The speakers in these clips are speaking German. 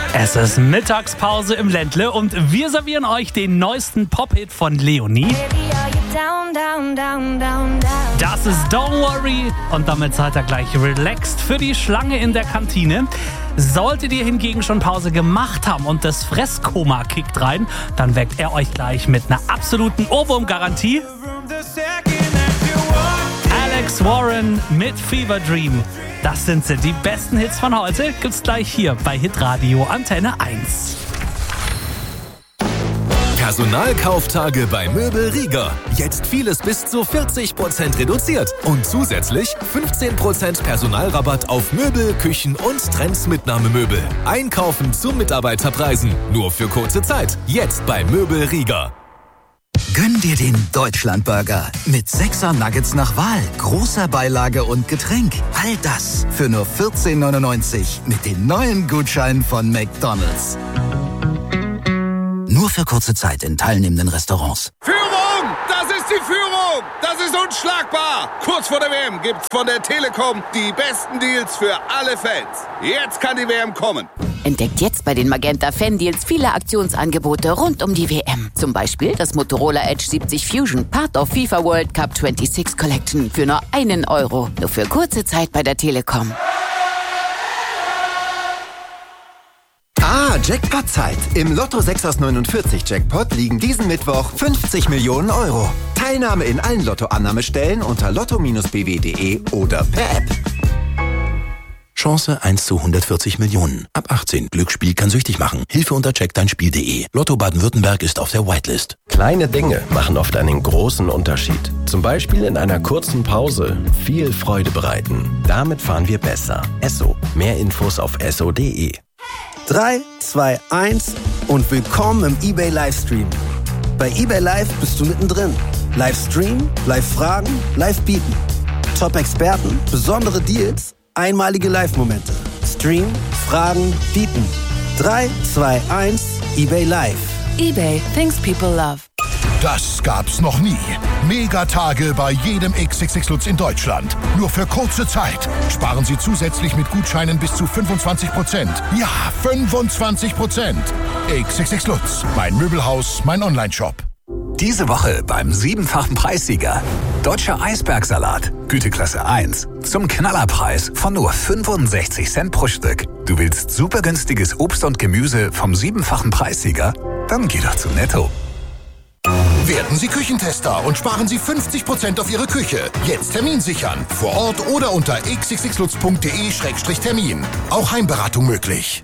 Es ist Mittagspause im Ländle und wir servieren euch den neuesten Pop-Hit von Leonie. Das ist Don't Worry und damit seid ihr gleich relaxed für die Schlange in der Kantine. Solltet ihr hingegen schon Pause gemacht haben und das Fresskoma kickt rein, dann weckt er euch gleich mit einer absoluten Ohrwurm-Garantie. Alex Warren mit Fever Dream. Das sind sie, die besten Hits von heute. Gibt's gleich hier bei Hitradio Antenne 1. Personalkauftage bei Möbel Rieger. Jetzt vieles bis zu 40% reduziert. Und zusätzlich 15% Personalrabatt auf Möbel, Küchen und Trendsmitnahmemöbel. Einkaufen zu Mitarbeiterpreisen. Nur für kurze Zeit. Jetzt bei Möbel Rieger. Gönn dir den Deutschlandburger mit 6er Nuggets nach Wahl, großer Beilage und Getränk. All das für nur 14,99 mit den neuen Gutscheinen von McDonald's. Nur für kurze Zeit in teilnehmenden Restaurants. Führung! Das ist die Führung! Das ist unschlagbar! Kurz vor der WM gibt's von der Telekom die besten Deals für alle Fans. Jetzt kann die WM kommen. Entdeckt jetzt bei den Magenta Fan-Deals viele Aktionsangebote rund um die WM. Zum Beispiel das Motorola Edge 70 Fusion, Part of FIFA World Cup 26 Collection für nur €1. Nur für kurze Zeit bei der Telekom. Jackpot-Zeit. Im Lotto 6 aus 49 Jackpot liegen diesen Mittwoch 50 Millionen €. Teilnahme in allen Lottoannahmestellen unter lotto-bw.de oder per App. Chance 1 zu 140 Millionen. Ab 18. Glücksspiel kann süchtig machen. Hilfe unter checkdeinspiel.de. Lotto Baden-Württemberg ist auf der Whitelist. Kleine Dinge machen oft einen großen Unterschied. Zum Beispiel in einer kurzen Pause viel Freude bereiten. Damit fahren wir besser. Esso. Mehr Infos auf esso.de. 3, 2, 1 und willkommen im eBay Livestream. Bei eBay Live bist du mittendrin. Livestream, Live-Fragen, Live-Bieten. Top-Experten, besondere Deals, einmalige Live-Momente. Stream, Fragen, Bieten. 3, 2, 1, eBay Live. eBay, things people love. Das gab's noch nie. Megatage bei jedem XXX Lutz in Deutschland. Nur für kurze Zeit. Sparen Sie zusätzlich mit Gutscheinen bis zu 25%. Ja, 25%. XXX Lutz. Mein Möbelhaus, mein Onlineshop. Diese Woche beim 7-fachen Preissieger. Deutscher Eisbergsalat. Güteklasse 1. Zum Knallerpreis von nur 65 Cent pro Stück. Du willst super günstiges Obst und Gemüse vom 7-fachen Preissieger? Dann geh doch zu Netto. Werden Sie Küchentester und sparen Sie 50% auf Ihre Küche. Jetzt Termin sichern. Vor Ort oder unter xxxlutz.de/termin. Auch Heimberatung möglich.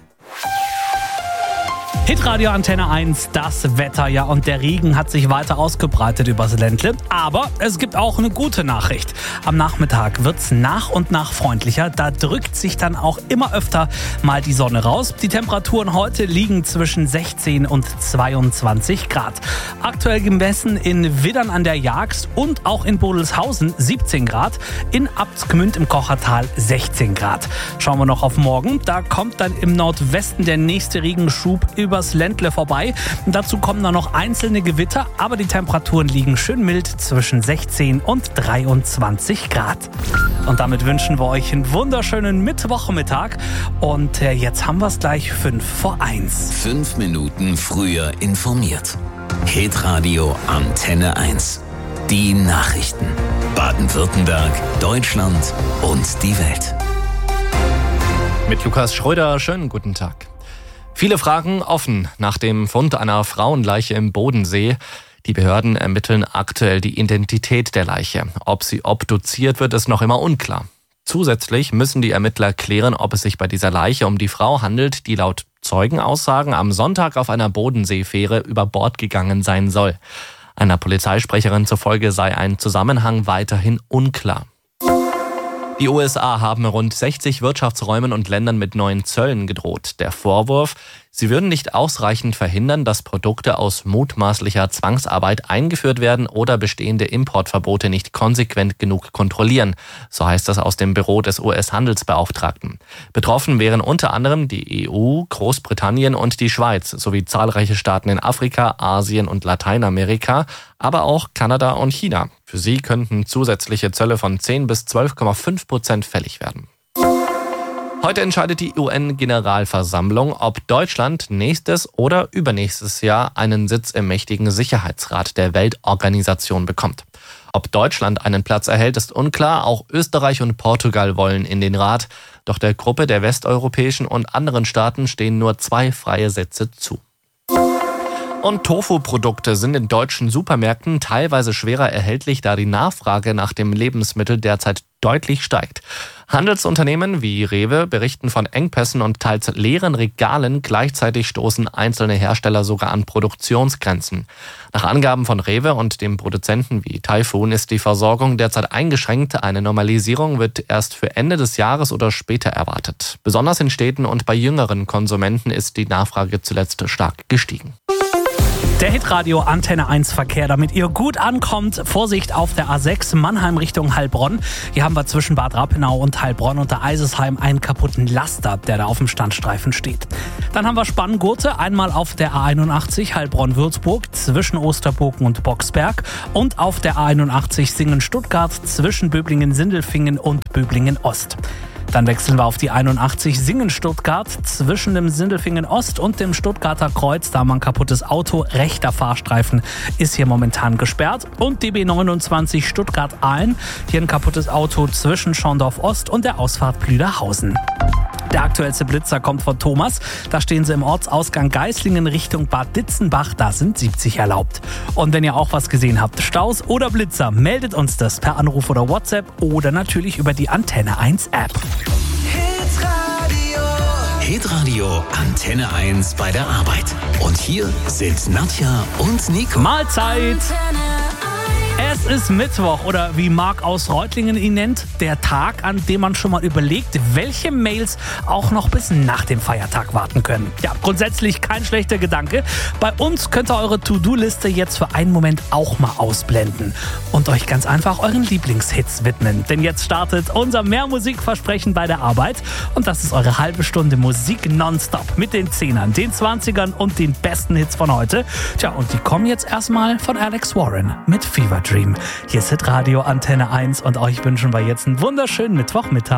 Hitradio Antenne 1, das Wetter, ja, und der Regen hat sich weiter ausgebreitet übers Ländle. Aber es gibt auch eine gute Nachricht. Am Nachmittag wird's nach und nach freundlicher. Da drückt sich dann auch immer öfter mal die Sonne raus. Die Temperaturen heute liegen zwischen 16 und 22 Grad. Aktuell gemessen in Widdern an der Jagst und auch in Bodelshausen 17 Grad. In Abtsgmünd im Kochertal 16 Grad. Schauen wir noch auf morgen. Da kommt dann im Nordwesten der nächste Regenschub übers Ländle vorbei. Dazu kommen dann noch einzelne Gewitter, aber die Temperaturen liegen schön mild zwischen 16 und 23 Grad. Und damit wünschen wir euch einen wunderschönen Mittwochmittag. Und jetzt haben wir es gleich 5:01. 5 Minuten früher informiert. Hitradio Antenne 1. Die Nachrichten. Baden-Württemberg, Deutschland und die Welt. Mit Lukas Schröder, schönen guten Tag. Viele Fragen offen nach dem Fund einer Frauenleiche im Bodensee. Die Behörden ermitteln aktuell die Identität der Leiche. Ob sie obduziert wird, ist noch immer unklar. Zusätzlich müssen die Ermittler klären, ob es sich bei dieser Leiche um die Frau handelt, die laut Zeugenaussagen am Sonntag auf einer Bodenseefähre über Bord gegangen sein soll. Einer Polizeisprecherin zufolge sei ein Zusammenhang weiterhin unklar. Die USA haben rund 60 Wirtschaftsräumen und Ländern mit neuen Zöllen gedroht. Der Vorwurf, sie würden nicht ausreichend verhindern, dass Produkte aus mutmaßlicher Zwangsarbeit eingeführt werden oder bestehende Importverbote nicht konsequent genug kontrollieren. So heißt das aus dem Büro des US-Handelsbeauftragten. Betroffen wären unter anderem die EU, Großbritannien und die Schweiz sowie zahlreiche Staaten in Afrika, Asien und Lateinamerika, aber auch Kanada und China. Für sie könnten zusätzliche Zölle von 10 bis 12,5% fällig werden. Heute entscheidet die UN-Generalversammlung, ob Deutschland nächstes oder übernächstes Jahr einen Sitz im mächtigen Sicherheitsrat der Weltorganisation bekommt. Ob Deutschland einen Platz erhält, ist unklar. Auch Österreich und Portugal wollen in den Rat. Doch der Gruppe der westeuropäischen und anderen Staaten stehen nur 2 freie Sitze zu. Und Tofu-Produkte sind in deutschen Supermärkten teilweise schwerer erhältlich, da die Nachfrage nach dem Lebensmittel derzeit deutlich steigt. Handelsunternehmen wie Rewe berichten von Engpässen und teils leeren Regalen. Gleichzeitig stoßen einzelne Hersteller sogar an Produktionsgrenzen. Nach Angaben von Rewe und dem Produzenten wie Typhoon ist die Versorgung derzeit eingeschränkt. Eine Normalisierung wird erst für Ende des Jahres oder später erwartet. Besonders in Städten und bei jüngeren Konsumenten ist die Nachfrage zuletzt stark gestiegen. Der Hitradio Antenne 1 Verkehr, damit ihr gut ankommt. Vorsicht auf der A6 Mannheim Richtung Heilbronn. Hier haben wir zwischen Bad Rappenau und Heilbronn unter Eisesheim einen kaputten Laster, der da auf dem Standstreifen steht. Dann haben wir Spanngurte, einmal auf der A81 Heilbronn-Würzburg zwischen Osterburgen und Boxberg und auf der A81 Singen-Stuttgart zwischen Böblingen-Sindelfingen und Böblingen-Ost. Dann wechseln wir auf die 81 Singen-Stuttgart zwischen dem Sindelfingen-Ost und dem Stuttgarter Kreuz. Da haben wir ein kaputtes Auto. Rechter Fahrstreifen ist hier momentan gesperrt. Und die B29 Stuttgart-Aalen. Hier ein kaputtes Auto zwischen Schorndorf-Ost und der Ausfahrt Plüderhausen. Der aktuellste Blitzer kommt von Thomas. Da stehen sie im Ortsausgang Geislingen Richtung Bad Ditzenbach. Da sind 70 erlaubt. Und wenn ihr auch was gesehen habt, Staus oder Blitzer, meldet uns das per Anruf oder WhatsApp oder natürlich über die Antenne 1 App. Hitradio Antenne 1 bei der Arbeit. Und hier sind Nadja und Nico. Mahlzeit! Es ist Mittwoch oder wie Marc aus Reutlingen ihn nennt, der Tag, an dem man schon mal überlegt, welche Mails auch noch bis nach dem Feiertag warten können. Ja, grundsätzlich kein schlechter Gedanke. Bei uns könnt ihr eure To-Do-Liste jetzt für einen Moment auch mal ausblenden und euch ganz einfach euren Lieblingshits widmen. Denn jetzt startet unser Mehr-Musik-Versprechen bei der Arbeit und das ist eure halbe Stunde Musik nonstop mit den 10ern, den 20ern und den besten Hits von heute. Tja, und die kommen jetzt erstmal von Alex Warren mit Fever Dream. Hier ist Hitradio Antenne 1 und euch wünschen wir jetzt einen wunderschönen Mittwochmittag.